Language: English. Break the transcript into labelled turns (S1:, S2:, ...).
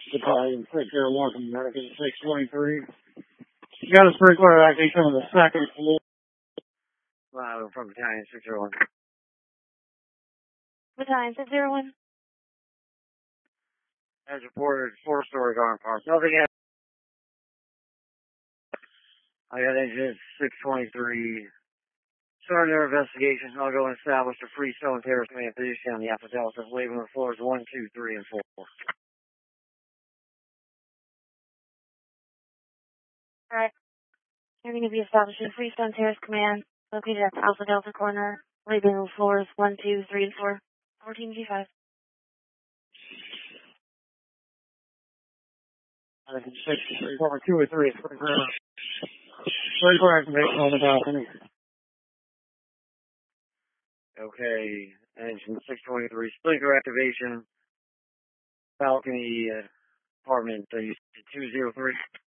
S1: Battalion 601 from American 623. You got a sprinkler activation on the second floor.
S2: From Battalion 601.
S3: Battalion 601.
S2: As reported, 4-story garden park. Nothing yet. I got engine 623. Starting their investigation, I'll go and establish a Freestone Terrace main position on the Alpha Delta, labeling the floors 1, 2, 3, and 4.
S3: Alright. You're going to be establishing Freestone Terrace Command, located at the Alpha Delta corner, labeling the floors 1, 2, 3, and 4. 14 G5.
S1: I think 6, 4, 2, or 3. Sprinkler activation on the balcony.
S2: Okay, engine 623, sprinkler activation, balcony, apartment 203.